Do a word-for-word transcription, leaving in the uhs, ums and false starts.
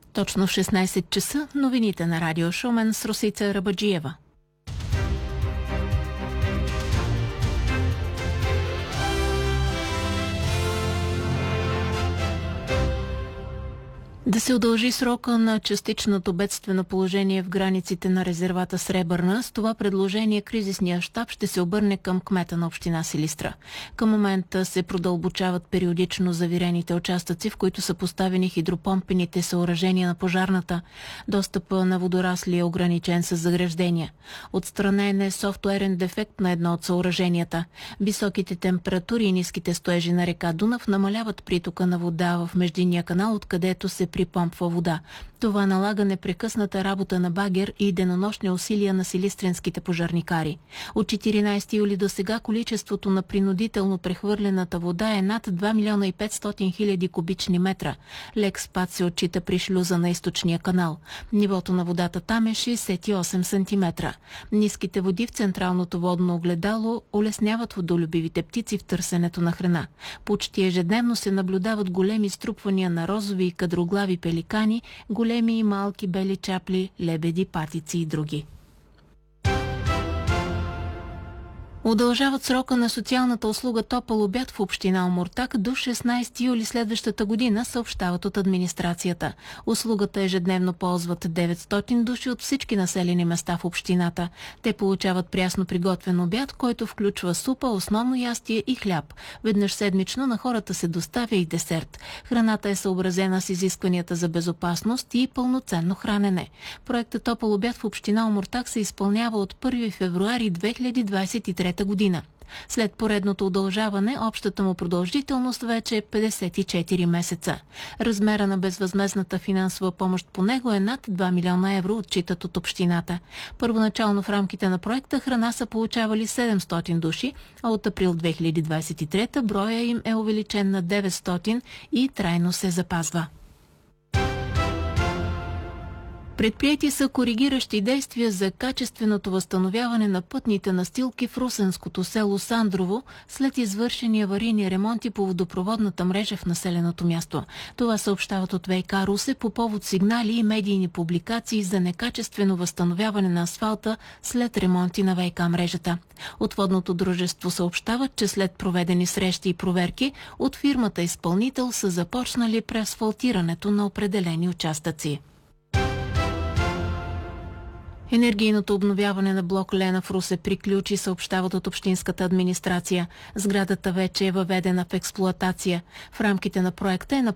Точно в шестнайсет часа новините на Радио Шумен с Русица Рабаджиева. Да се удължи срока на частичното бедствено положение в границите на резервата Сребърна, с това предложение кризисния щаб ще се обърне към кмета на община Силистра. Към момента се продълбочават периодично завирените участъци, в които са поставени хидропомпените съоръжения на пожарната. Достъпа на водорасли е ограничен с заграждения. Отстранен е софтуерен дефект на едно от съоръженията. Високите температури и ниските стоежи на река Дунав намаляват притока на вода в междинния канал, откъдето се припомпва вода. Това налага непрекъсната работа на багер и денонощни усилия на силистренските пожарникари. От четиринайсети юли до сега количеството на принудително прехвърлената вода е над два милиона и петстотин хиляди кубични метра. Лек спад се отчита при шлюза на източния канал. Нивото на водата там е шейсет и осем сантиметра. Ниските води в централното водно огледало улесняват водолюбивите птици в търсенето на храна. Почти ежедневно се наблюдават големи струпвания на розови и кадроглави пеликани, големи и малки бели чапли, лебеди, патици и други. Удължават срока на социалната услуга топъл обяд в община Омуртаг до шестнайсети юли следващата година, съобщават от администрацията. Услугата ежедневно ползват деветстотин души от всички населени места в общината. Те получават прясно приготвен обяд, който включва супа, основно ястие и хляб. Веднъж седмично на хората се доставя и десерт. Храната е съобразена с изискванията за безопасност и пълноценно хранене. Проектът топъл обяд в община Омуртаг се изпълнява от първи февруари две хиляди двайсет и трета година. След поредното удължаване, общата му продължителност вече е петдесет и четири месеца. Размера на безвъзмездната финансова помощ по него е над два милиона евро, отчитат от общината. Първоначално в рамките на проекта храна са получавали седемстотин души, а от април две хиляди двайсет и трета броя им е увеличен на деветстотин и трайно се запазва. Предприети са коригиращи действия за качественото възстановяване на пътните настилки в русенското село Сандрово след извършени аварийни ремонти по водопроводната мрежа в населеното място. Това съобщават от ВиК Русе по повод сигнали и медийни публикации за некачествено възстановяване на асфалта след ремонти на ВиК мрежата. От водното дружество съобщават, че след проведени срещи и проверки от фирмата изпълнител са започнали преасфалтирането на определени участъци. Енергийното обновяване на блок Лена в Русе приключи, съобщават от общинската администрация. Сградата вече е въведена в експлоатация. В рамките на проекта е направена